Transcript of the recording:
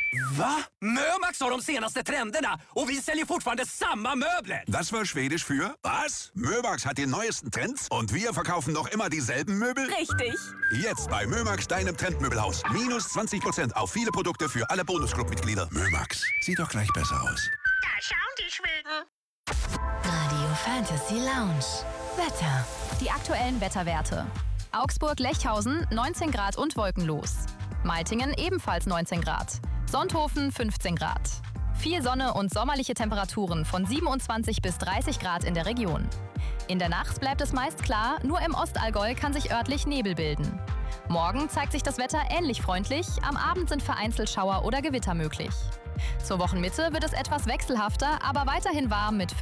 Va? Mömax har de senaste trenderna och vi säljer fortfarande samma möbler. Das war Schwedisch für was? Mömax hat die neuesten Trends und wir verkaufen noch immer dieselben Möbel? Richtig. Jetzt bei Mömax, deinem Trendmöbelhaus. Minus 20% auf viele Produkte für alle Bonusclub-Mitglieder. Mömax, sieht doch gleich besser aus. Da schauen die Schweden. Radio Fantasy Lounge. Wetter. Die aktuellen Wetterwerte. Augsburg-Lechhausen 19 Grad und wolkenlos. Maltingen ebenfalls 19 Grad. Sonthofen 15 Grad. Viel Sonne und sommerliche Temperaturen von 27 bis 30 Grad in der Region. In der Nacht bleibt es meist klar, nur im Ostallgäu kann sich örtlich Nebel bilden. Morgen zeigt sich das Wetter ähnlich freundlich, am Abend sind vereinzelt Schauer oder Gewitter möglich. Zur Wochenmitte wird es etwas wechselhafter, aber weiterhin warm mit